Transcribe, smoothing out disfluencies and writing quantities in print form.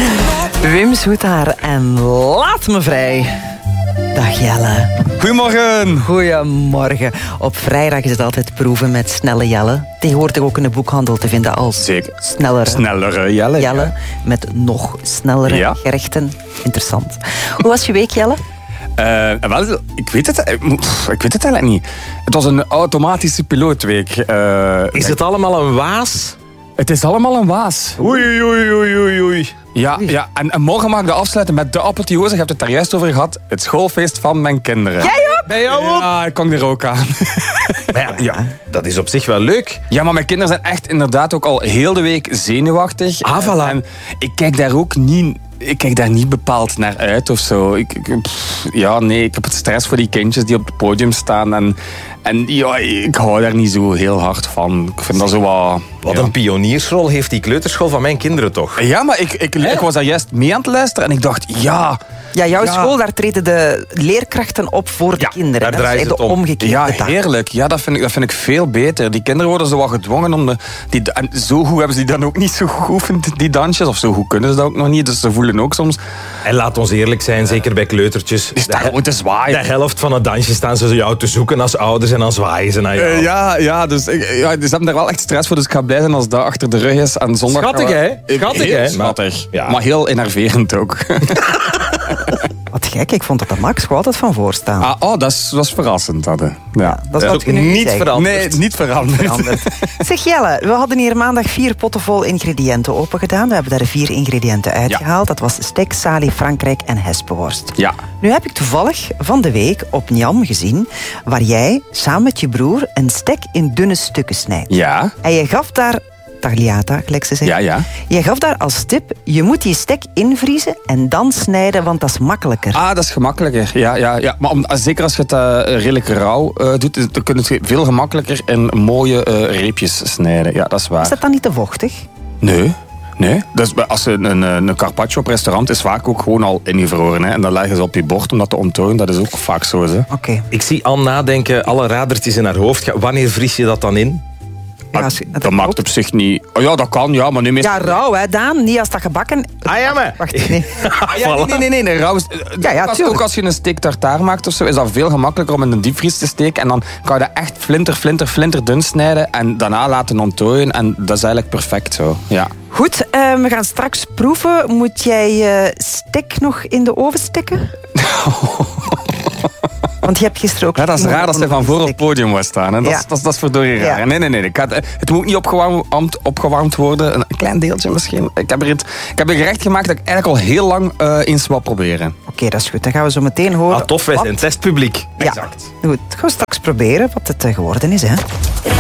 Wim Zoetaar en Laat me vrij. Dag Jelle. Goedemorgen. Goedemorgen. Op vrijdag is het altijd proeven met snelle Jelle. Tegenwoordig ook in de boekhandel te vinden als Zeker. snellere Jelle. Jelle. Met nog snellere gerechten. Interessant. Hoe was je week, Jelle? Wel, ik weet het eigenlijk niet. Het was een automatische pilootweek. Is het allemaal een waas? Het is allemaal een waas. Oei. Ja. En morgen mag ik de afsluiten met de apotheose. Ik heb het daar juist over gehad. Het schoolfeest van mijn kinderen. Jij ook? Bij jou ook? Ja, ik kom er ook aan. Ja, dat is op zich wel leuk. Ja, maar mijn kinderen zijn echt inderdaad ook al heel de week zenuwachtig. Ah, voilà. En ik kijk daar ook niet... Ik kijk daar niet bepaald naar uit of zo. Ik heb het stress voor die kindjes die op het podium staan. En ja, ik hou daar niet zo heel hard van. Ik vind dat zo wat... Wat een pioniersrol heeft die kleuterschool van mijn kinderen toch? Ja, maar ik was daar juist mee aan het luisteren en ik dacht, ja... Ja, jouw school, daar treden de leerkrachten op voor de kinderen. daar draaien ze de het om. omgekeerde Ja, heerlijk. Ja, dat vind ik veel beter. Die kinderen worden zo wat gedwongen om en zo goed hebben ze die dan ook niet zo goed geoefend, die dansjes. Of zo goed kunnen ze dat ook nog niet. Dus ze voelen ook soms... En laat ons eerlijk zijn, zeker bij kleutertjes. Die staan gewoon te zwaaien. De helft van het dansje staan ze jou te zoeken als ouders en dan zwaaien ze naar jou. Dus ze hebben daar wel echt stress voor. Dus ik ga blij zijn als dat achter de rug is. En zondag Schattig, hè? Schattig. Ja. Maar heel enerverend ook. Wat gek, ik vond dat de Max gewoon altijd van voor staan. Dat was verrassend. Ja. Dat is ook niet veranderd. Nee, niet veranderd. Zeg Jelle, we hadden hier maandag 4 potten vol ingrediënten open gedaan. We hebben daar 4 ingrediënten uitgehaald. Dat was steak, salie, Frankrijk en hespenworst. Ja. Nu heb ik toevallig van de week op Njam gezien waar jij samen met je broer een steak in dunne stukken snijdt. Ja. En je gaf daar... tagliata, gelijk ze zeggen. Ja. Je gaf daar als tip, je moet die steak invriezen en dan snijden, want dat is makkelijker. Dat is gemakkelijker. Ja. Maar zeker als je het redelijk rauw doet, dan kun je het veel gemakkelijker in mooie reepjes snijden. Ja, dat is waar. Is dat dan niet te vochtig? Nee. Dus als een carpaccio op restaurant is vaak ook gewoon al ingevroren. Hè? En dan leggen ze op je bord om dat te ontdooien. Dat is ook vaak zo. Hè? Oké. Ik zie Anne nadenken, alle radertjes in haar hoofd. Wanneer vries je dat dan in? Ja, dat maakt op zich niet... Oh ja, dat kan, ja, maar nu meestal... Ja, rauw, hè, Daan? Niet als dat gebakken... maar... Wacht, nee. Nee, rauw is... tuurlijk. Ook als je een steak tartare maakt of zo, is dat veel gemakkelijker om in een diepvries te steken. En dan kan je dat echt flinter dun snijden en daarna laten onttooien. En dat is eigenlijk perfect zo, ja. Goed, we gaan straks proeven. Moet jij je steak nog in de oven steken? Want je hebt gisteren ook... Ja, dat is raar dat ze van voor op het podium was staan. Hè? Dat is verdorie raar. Ja. Nee. Het moet niet opgewarmd worden. Een klein deeltje misschien. Ik heb een gerecht gemaakt dat ik eigenlijk al heel lang eens wil proberen. Oké, dat is goed. Dan gaan we zo meteen horen... Tof, wij zijn testpubliek. Ja. Exact. Goed, gaan we straks proberen wat het geworden is, hè.